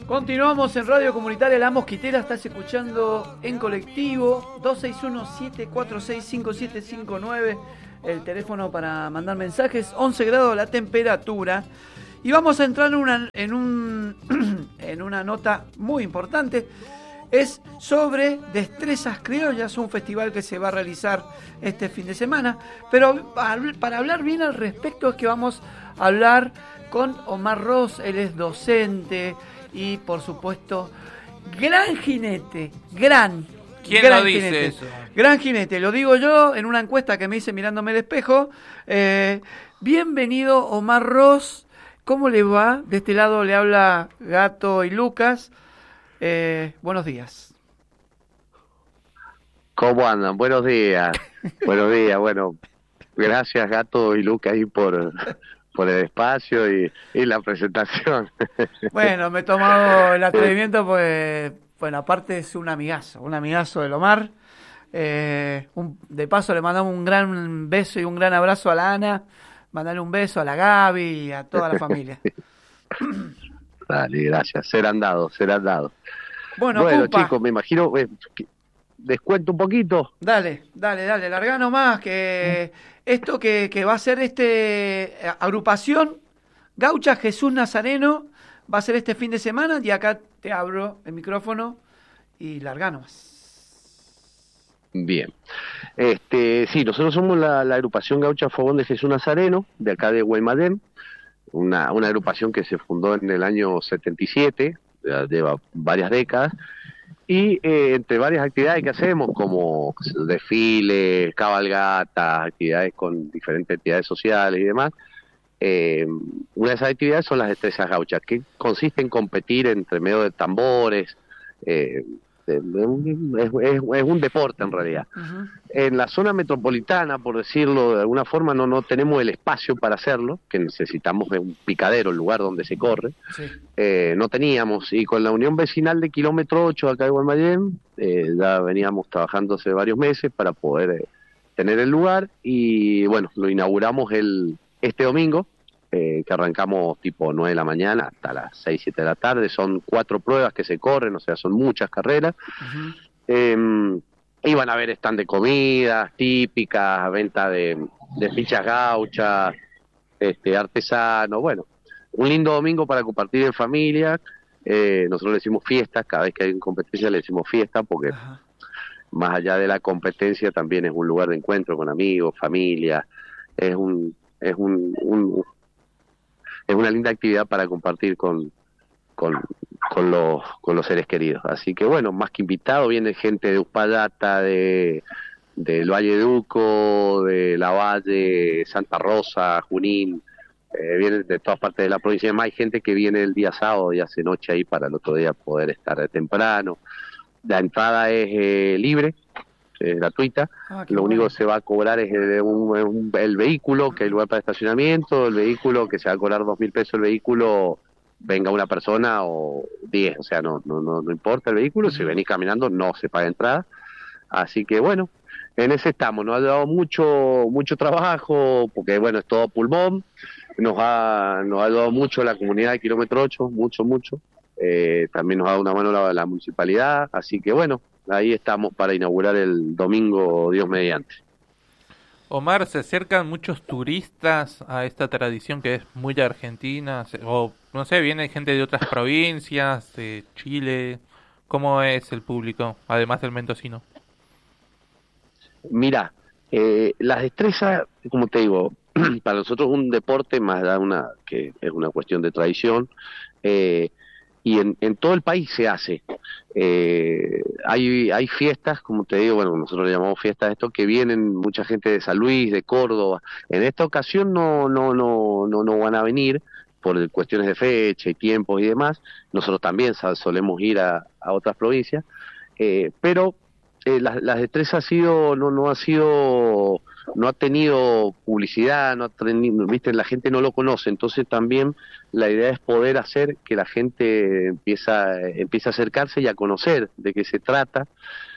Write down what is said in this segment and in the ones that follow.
Continuamos en Radio Comunitaria La Mosquitera, estás escuchando En Colectivo, 261-746-5759, el teléfono para mandar mensajes, 11 grados la temperatura. Y vamos a entrar en una nota muy importante, es sobre Destrezas Criollas, un festival que se va a realizar este fin de semana. Pero para hablar bien al respecto es que vamos a hablar con Omar Ross, él es docente y por supuesto gran jinete, ¿Quién gran lo dice jinete, eso? Gran jinete, lo digo yo en una encuesta que me hice mirándome al espejo. Bienvenido Omar Ross, ¿cómo le va? De este lado le habla Gato y Lucas. Buenos días. ¿Cómo andan? Buenos días. Buenos días. Bueno, gracias Gato y Lucas ahí por el espacio y la presentación. Bueno, me he tomado el atrevimiento pues, bueno, aparte es un amigazo del Omar. De paso le mandamos un gran beso y un gran abrazo a la Ana, mandarle un beso a la Gaby y a toda la familia. Dale, gracias. Serán dados. Bueno, chicos, me imagino, les cuento un poquito. Dale, larga nomás, que esto que va a ser agrupación Gaucha Jesús Nazareno, va a ser este fin de semana, y acá te abro el micrófono y larga nomás. Bien. Sí, nosotros somos la agrupación Gaucha Fogón de Jesús Nazareno, de acá de Guaymallén, una agrupación que se fundó en el año 77, lleva varias décadas, y entre varias actividades que hacemos, como desfiles, cabalgatas, actividades con diferentes entidades sociales y demás, una de esas actividades son las destrezas gauchas, que consiste en competir entre medio de tambores. Es un deporte en realidad. Uh-huh. En la zona metropolitana, por decirlo de alguna forma, no tenemos el espacio para hacerlo, que necesitamos un picadero, el lugar donde se corre. Sí. No teníamos, y con la Unión Vecinal de Kilómetro 8 acá de Guaymallén, ya veníamos trabajando hace varios meses para poder tener el lugar, y bueno, lo inauguramos este domingo, que arrancamos tipo 9 de la mañana hasta las 6, 7 de la tarde. Son 4 pruebas que se corren, o sea, son muchas carreras. Uh-huh. Iban a haber stand de comidas típicas, venta de fichas gauchas, artesano. Bueno, un lindo domingo para compartir en familia. Nosotros le decimos fiestas, cada vez que hay competencia le decimos fiesta, porque Ajá. más allá de la competencia también es un lugar de encuentro con amigos, familia. Es una linda actividad para compartir con los seres queridos. Así que bueno, más que invitado, viene gente de Uspallata, del Valle de Uco, de La Valle, Santa Rosa, Junín, vienen de todas partes de la provincia. Además hay gente que viene el día sábado y hace noche ahí para el otro día poder estar temprano. La entrada es libre, es gratuita. Lo único que se va a cobrar es el vehículo, que hay lugar para estacionamiento, el vehículo que se va a cobrar 2.000 pesos el vehículo, venga una persona o 10, o sea, no importa el vehículo. Si venís caminando no se paga entrada. Así que bueno, en ese estamos. Nos ha dado mucho trabajo, porque bueno, es todo pulmón. Nos ha ayudado mucho la comunidad de Kilómetro 8, mucho. También nos ha dado una mano la municipalidad, así que bueno, ahí estamos para inaugurar el domingo, Dios mediante. Omar, ¿se acercan muchos turistas a esta tradición que es muy argentina? O no sé, viene gente de otras provincias, de Chile. ¿Cómo es el público, además del mendocino? Mira, las destrezas, como te digo, para nosotros es un deporte más que es una cuestión de tradición, y en todo el país se hace. Hay fiestas, como te digo, bueno, nosotros le llamamos fiestas a esto, que vienen mucha gente de San Luis, de Córdoba. En esta ocasión no van a venir por cuestiones de fecha y tiempos y demás. Nosotros también solemos ir a otras provincias, pero las destrezas no ha tenido publicidad, viste, la gente no lo conoce. Entonces también la idea es poder hacer que la gente empiece a acercarse y a conocer de qué se trata,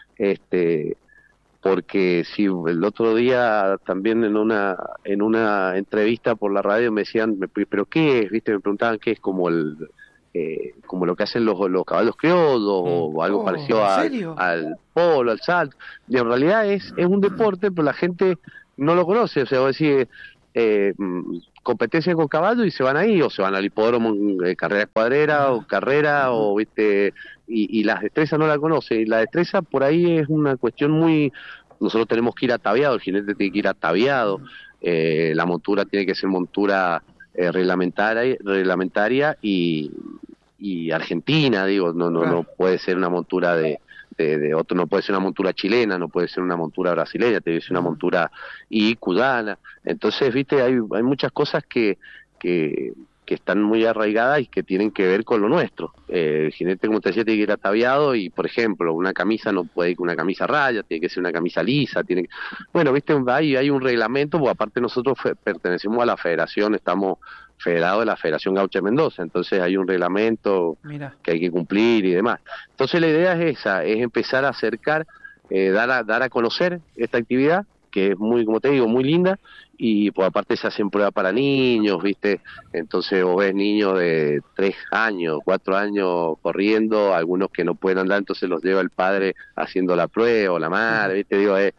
porque si el otro día también en una entrevista por la radio me decían, pero qué es, viste, me preguntaban qué es, como como lo que hacen los caballos criollos o algo parecido ¿en serio? al polo, al salto. Y en realidad es un deporte, pero la gente no lo conoce. O sea, vos decís, competencia con caballos y se van ahí, o se van al hipódromo, carrera cuadrera o carrera, o viste, y las destrezas no la conoce. Y la destreza por ahí es una cuestión muy... Nosotros tenemos que ir ataviados, el jinete tiene que ir ataviado, la montura tiene que ser montura reglamentaria y argentina, digo, no puede ser una montura de otro, no puede ser una montura chilena, no puede ser una montura brasileña, tiene que ser una montura cuyana. Entonces, viste, hay muchas cosas que están muy arraigadas y que tienen que ver con lo nuestro. El jinete, como te decía, tiene que ir ataviado y, por ejemplo, una camisa no puede ir con una camisa raya, tiene que ser una camisa lisa, bueno, viste, hay un reglamento, porque aparte nosotros pertenecemos a la federación, estamos federados de la Federación Gaucha de Mendoza, entonces hay un reglamento que hay que cumplir y demás. Entonces la idea es esa, es empezar a acercar, dar a conocer esta actividad, que es muy, como te digo, muy linda, y pues aparte se hacen pruebas para niños, ¿viste? Entonces vos ves niños de 3 años, 4 años corriendo, algunos que no pueden andar, entonces los lleva el padre haciendo la prueba, o la madre, ¿viste? Digo, es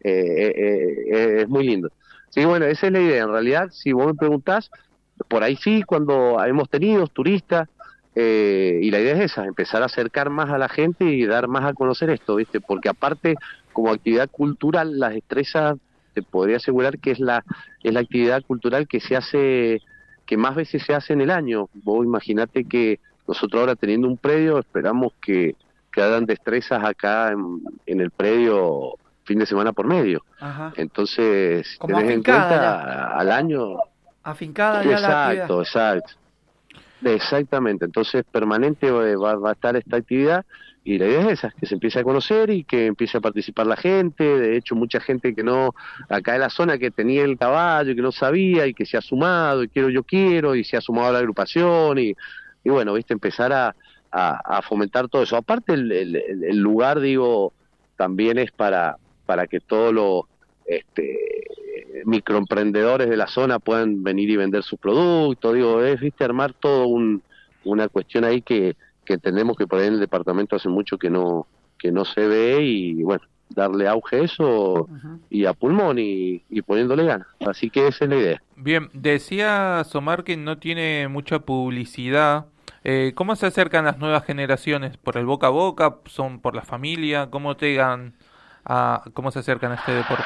muy lindo. Sí, bueno, esa es la idea. En realidad, si vos me preguntás, por ahí sí, cuando hemos tenido turistas, y la idea es esa, empezar a acercar más a la gente y dar más a conocer esto, ¿viste? Porque aparte, como actividad cultural, las destrezas, te podría asegurar que es la actividad cultural que se hace, que más veces se hace en el año. Vos imaginate que nosotros ahora teniendo un predio, esperamos que hagan destrezas acá en el predio fin de semana por medio. Ajá. Entonces, como tenés en cuenta ya. al año... Afincada ya la actividad. Exactamente. Entonces, permanente va a estar esta actividad. Y la idea es esa, que se empiece a conocer y que empiece a participar la gente. De hecho, mucha gente que no, acá en la zona que tenía el caballo, que no sabía y que se ha sumado, y yo quiero, y se ha sumado a la agrupación, y bueno, viste, empezar a fomentar todo eso. Aparte, el lugar, digo, también es para que todos los microemprendedores de la zona puedan venir y vender sus productos, digo, viste, armar todo una cuestión ahí que entendemos que por ahí en el departamento hace mucho que no se ve, y bueno, darle auge a eso y a pulmón y poniéndole ganas. Así que esa es la idea. Bien, decía Omar que no tiene mucha publicidad. ¿Cómo se acercan las nuevas generaciones? ¿Por el boca a boca? ¿Son por la familia? ¿Cómo cómo se acercan a este deporte?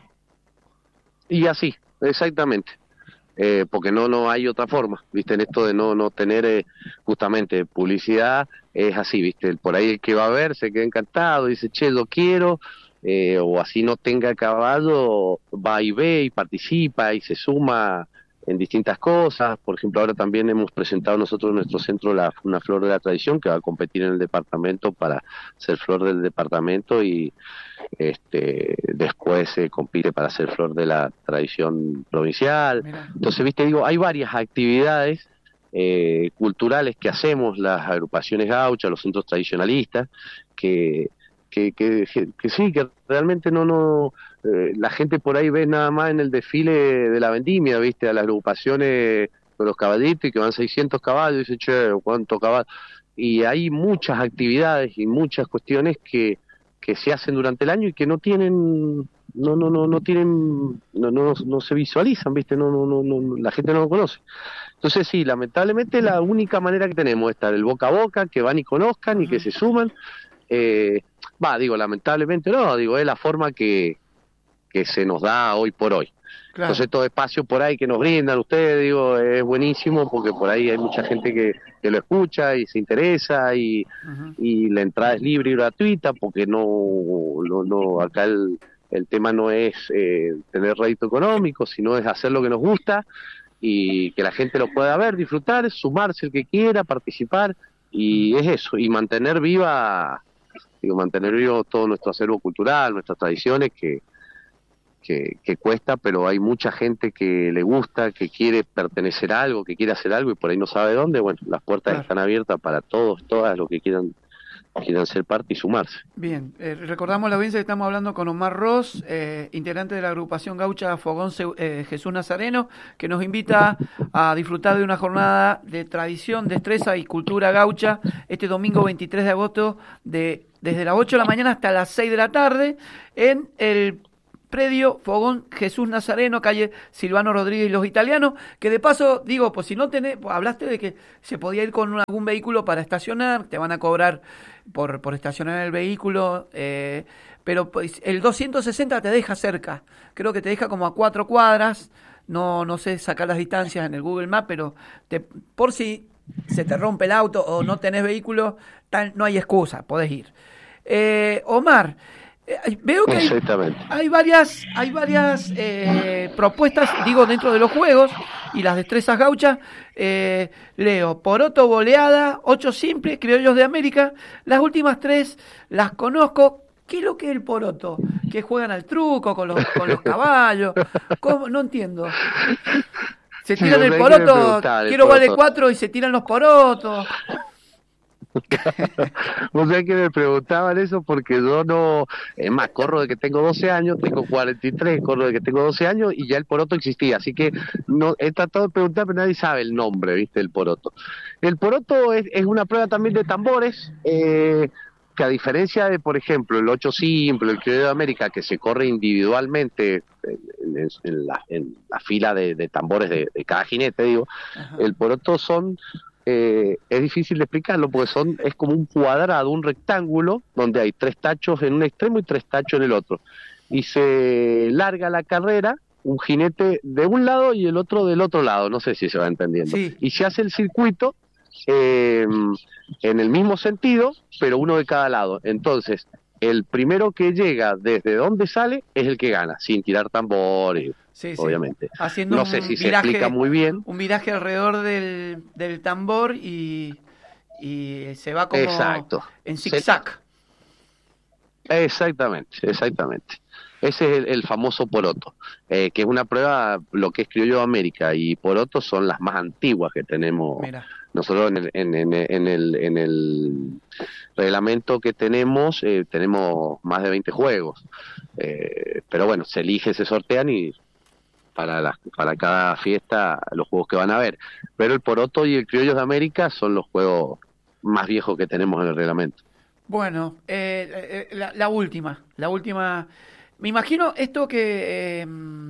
Y así, exactamente. Porque no hay otra forma, viste, en esto de no tener justamente publicidad, es así, viste, por ahí el que va a ver se queda encantado, dice, che, lo quiero, o así no tenga caballo, va y ve y participa y se suma en distintas cosas. Por ejemplo, ahora también hemos presentado nosotros en nuestro centro una flor de la tradición que va a competir en el departamento para ser flor del departamento, y después se compite para ser flor de la tradición provincial. Mirá. Entonces, viste, digo, hay varias actividades culturales que hacemos las agrupaciones gauchas, los centros tradicionalistas, que sí, que realmente la gente por ahí ve nada más en el desfile de la vendimia, viste, a las agrupaciones de los caballitos, y que van 600 caballos, y dice, che, ¿cuántos caballos? Y hay muchas actividades y muchas cuestiones que se hacen durante el año y que no se visualizan, viste, la gente no lo conoce. Entonces sí, lamentablemente la única manera que tenemos es estar el boca a boca, que van y conozcan y que se suman. Lamentablemente no, es la forma que se nos da hoy por hoy. Claro. Entonces todo espacio por ahí que nos brindan ustedes, es buenísimo, porque por ahí hay mucha gente que lo escucha y se interesa, y la entrada es libre y gratuita, porque acá el tema no es tener rédito económico, sino es hacer lo que nos gusta y que la gente lo pueda ver, disfrutar, sumarse el que quiera, participar, y es eso, y mantener vivo todo nuestro acervo cultural, nuestras tradiciones, que cuesta, pero hay mucha gente que le gusta, que quiere pertenecer a algo, que quiere hacer algo y por ahí no sabe dónde. Bueno, las puertas están abiertas para todos, todas los que quieran quieran ser parte y sumarse. Bien, recordamos a la audiencia que estamos hablando con Omar Ross, integrante de la agrupación gaucha Fogón Jesús Nazareno, que nos invita a disfrutar de una jornada de tradición, destreza y cultura gaucha este domingo 23 de agosto desde las 8 de la mañana hasta las 6 de la tarde en el predio Fogón Jesús Nazareno, calle Silvano Rodríguez y Los Italianos, que de paso, digo, pues si no tenés, hablaste de que se podía ir con algún vehículo para estacionar, te van a cobrar por estacionar el vehículo, pero pues, el 260 te deja cerca, creo que te deja como a 4 cuadras, no sé sacar las distancias en el Google Maps, pero por si se te rompe el auto o no tenés vehículo, no hay excusa, podés ir. Omar, veo que hay varias propuestas, digo, dentro de los juegos y las destrezas gauchas. Leo, poroto, boleada, 8 simples, criollos de América. Las últimas 3 las conozco. ¿Qué es lo que es el poroto? ¿Que juegan al truco con los caballos? ¿Cómo? No entiendo. Se tiran el poroto, quiero vale 4 y se tiran los porotos. O sea que me preguntaban eso porque yo no, es más, corro de que tengo 12 años, tengo 43, corro de que tengo 12 años y ya el poroto existía, así que no he tratado de preguntar, pero nadie sabe el nombre, ¿viste? El poroto. El poroto es una prueba también de tambores, que a diferencia de, por ejemplo, el 8 simple, el criollo de América, que se corre individualmente en la fila de tambores de cada jinete, digo, ajá, el poroto es difícil de explicarlo porque es como un cuadrado, un rectángulo donde hay 3 tachos en un extremo y 3 tachos en el otro, y se larga la carrera un jinete de un lado y el otro del otro lado, no sé si se va entendiendo, sí, y se hace el circuito en el mismo sentido, pero uno de cada lado. Entonces el primero que llega desde donde sale es el que gana, sin tirar tambores, sí, obviamente. Sí. Haciendo no sé si se explica muy bien. Un viraje alrededor del tambor y se va como exacto, en zigzag. Exactamente. Ese es el famoso poroto, que es una prueba, lo que es criollo de América y poroto son las más antiguas que tenemos. Mira. Nosotros en el reglamento que tenemos más de 20 juegos, pero bueno, se elige, se sortean y para cada fiesta los juegos que van a haber. Pero el poroto y el criollos de América son los juegos más viejos que tenemos en el reglamento. Bueno, la última, me imagino esto que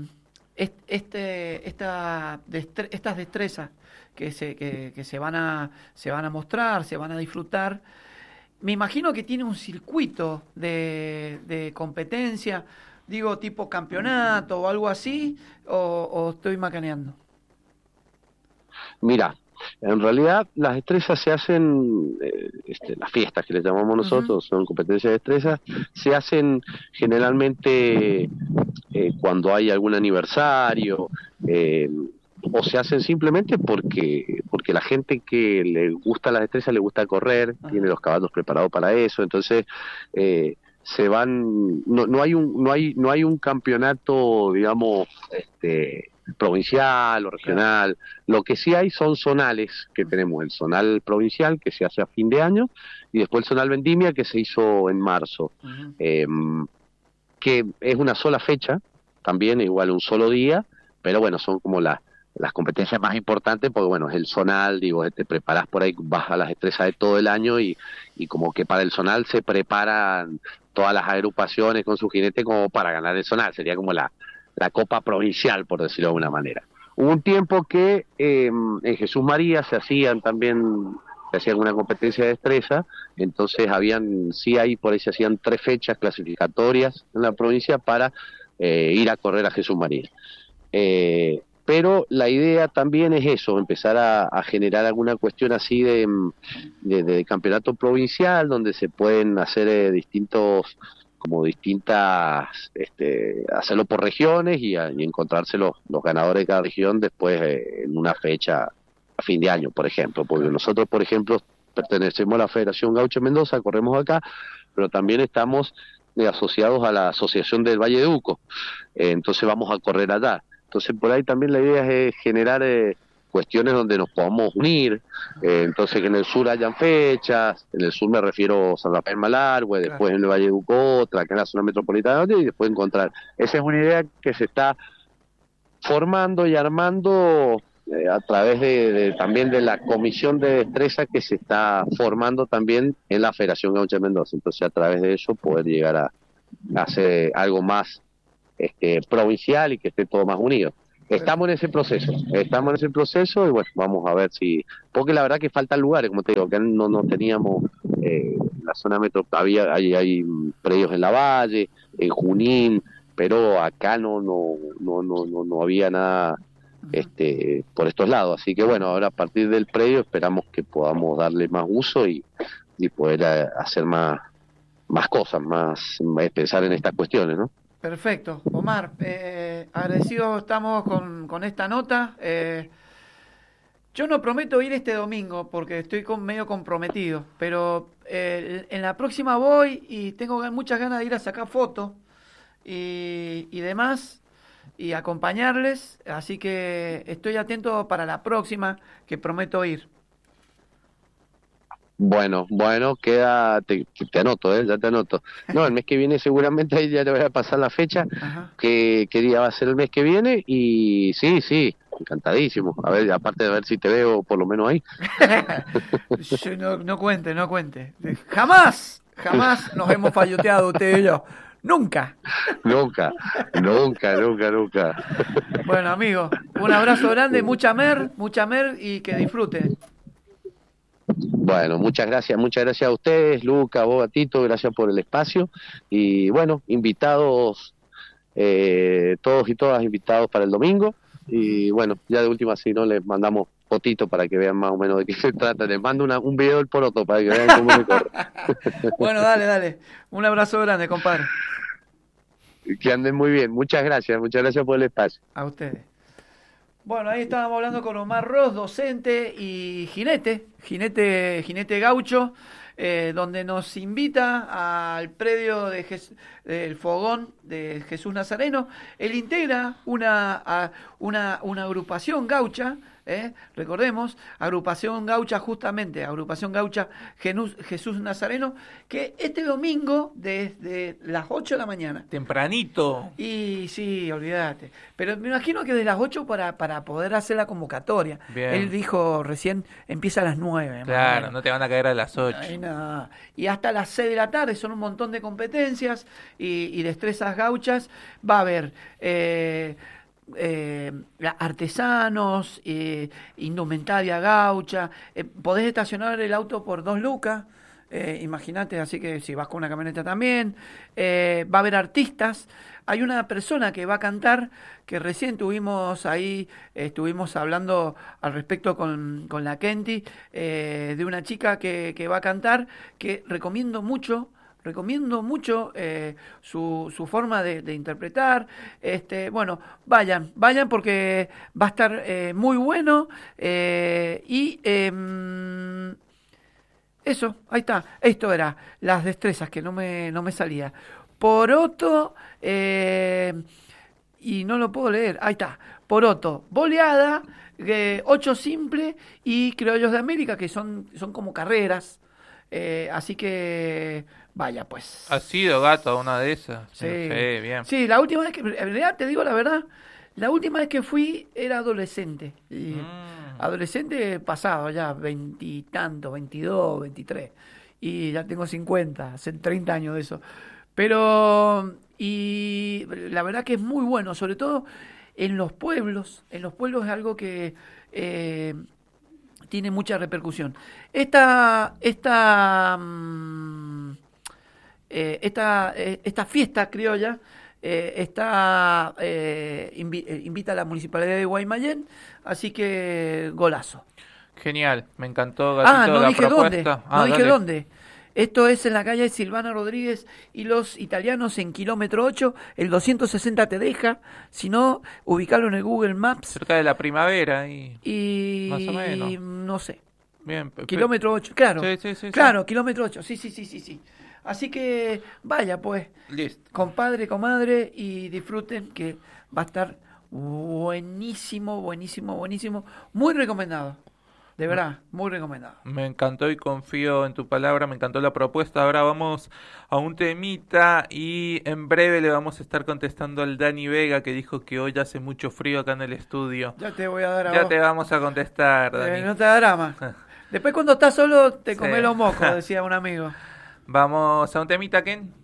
estas destrezas que se van a mostrar, se van a disfrutar. Me imagino que tiene un circuito de competencia, digo, tipo campeonato o algo así, o estoy macaneando. Mira, en realidad las destrezas se hacen, las fiestas que le llamamos nosotros, son competencias de destrezas, se hacen generalmente cuando hay algún aniversario, o se hacen simplemente porque la gente que le gusta las destrezas, le gusta correr, tiene los caballos preparados para eso, entonces se van, no hay un campeonato, digamos, provincial o regional. Lo que sí hay son zonales, que tenemos el zonal provincial que se hace a fin de año y después el zonal vendimia que se hizo en marzo, que es una sola fecha, también igual un solo día, pero bueno, son como las competencias más importantes porque bueno, es el zonal, digo, te preparas por ahí, vas a las destrezas de todo el año y como que para el zonal se preparan todas las agrupaciones con su jinete como para ganar el zonal, sería como la Copa Provincial, por decirlo de alguna manera. Hubo un tiempo que en Jesús María se hacía alguna competencia de destreza, entonces por ahí se hacían 3 fechas clasificatorias en la provincia para ir a correr a Jesús María. Pero la idea también es eso, empezar a generar alguna cuestión así de campeonato provincial, donde se pueden hacer distintas, hacerlo por regiones y encontrarse los ganadores de cada región después en una fecha a fin de año, por ejemplo, porque nosotros, por ejemplo, pertenecemos a la Federación Gaucha Mendoza, corremos acá, pero también estamos asociados a la Asociación del Valle de Uco, entonces vamos a correr allá. Entonces por ahí también la idea es generar cuestiones donde nos podamos unir, entonces que en el sur hayan fechas, en el sur me refiero a San Rafael Malargüe, Claro. después en el Valle de Uco, otra, acá en la zona metropolitana, y después encontrar. Esa es una idea que se está formando y armando a través también de la comisión de destreza que se está formando también en la Federación Gaucha de Mendoza. Entonces, a través de eso poder llegar a hacer algo más provincial y que esté todo más unido. Estamos en ese proceso y bueno, vamos a ver si, porque la verdad que faltan lugares, como te digo, que no teníamos la zona metro, hay predios en la Valle, en Junín, pero acá no había nada por estos lados, así que bueno, ahora a partir del predio esperamos que podamos darle más uso y poder hacer más cosas, pensar en estas cuestiones, ¿no? Perfecto. Omar, agradecidos estamos con esta nota. Yo no prometo ir este domingo porque estoy medio comprometido, pero en la próxima voy y tengo muchas ganas de ir a sacar fotos y demás y acompañarles, así que estoy atento para la próxima que prometo ir. Bueno, queda, te anoto, ya te anoto. No, el mes que viene seguramente ahí ya le voy a pasar la fecha, Ajá. qué día va a ser el mes que viene, y sí, encantadísimo. A ver, aparte de ver si te veo por lo menos ahí. No cuente. Jamás nos hemos falloteado usted y yo. Nunca. Nunca. Bueno, amigo, un abrazo grande, mucha mer y que disfruten. Bueno, muchas gracias a ustedes, Luca, vos, Tito, gracias por el espacio, y bueno, invitados, todos y todas invitados para el domingo, y bueno, ya de última si no les mandamos fotito para que vean más o menos de qué se trata, les mando un video del poroto para que vean cómo se corre. Bueno, dale, un abrazo grande, compadre. Que anden muy bien, muchas gracias por el espacio. A ustedes. Bueno, ahí estábamos hablando con Omar Ross, docente y jinete gaucho, donde nos invita al predio del Fogón de Jesús Nazareno. Él integra una agrupación gaucha, recordemos, agrupación gaucha Jesús Nazareno, que este domingo desde las 8 de la mañana. Tempranito. Y sí, olvídate. Pero me imagino que de las 8 para poder hacer la convocatoria. Bien. Él dijo recién, empieza a las 9. Claro, no te van a caer a las 8. Ay, no. Y hasta las 6 de la tarde son un montón de competencias y destrezas gauchas. Va a haber artesanos, indumentaria gaucha. Podés estacionar el auto por 2 lucas. Imagínate, así que si vas con una camioneta también. Va a haber artistas. Hay una persona que va a cantar, que recién estuvimos hablando al respecto con la Kenty, de una chica que va a cantar, que recomiendo mucho su forma de interpretar. Bueno, vayan porque va a estar muy bueno, eso, ahí está. Esto era las destrezas que no me salía. Poroto, y no lo puedo leer. Ahí está. Poroto, boleada, 8 simple y criollos de América, que son como carreras. Así que vaya, pues. ¿Ha sido gato una de esas? Sí, bien. Sí, la última vez que, en realidad te digo la verdad, la última vez que fui era adolescente. Adolescente pasado ya, 20 y tanto, 22, 23. Y ya tengo 50, hace 30 años de eso. Pero, y la verdad que es muy bueno, sobre todo en los pueblos. En los pueblos es algo que tiene mucha repercusión. Esta fiesta criolla invita a la Municipalidad de Guaymallén, así que golazo. Genial, me encantó, Gatito, no la dije propuesta. dónde, no dije dale. dónde. Esto es en la calle Silvana Rodríguez y los italianos en kilómetro 8, el 260 te deja, si no, ubicarlo en el Google Maps. Cerca de la primavera y más o menos. No sé. Bien, Kilómetro 8, claro. Sí. Claro, kilómetro 8, sí. Así que vaya pues, Listo. compadre, comadre, y disfruten que va a estar Buenísimo, buenísimo, buenísimo. Muy recomendado. De verdad, muy recomendado. Me encantó y confío en tu palabra, me encantó la propuesta. Ahora vamos a un temita y en breve le vamos a estar contestando al Dani Vega que dijo que hoy hace mucho frío acá en el estudio. Ya te voy a dar a Ya vos. te vamos a contestar, Dani. No te da drama. Después cuando estás solo te Sí. comés los mocos, decía un amigo. Vamos a un temita, Ken.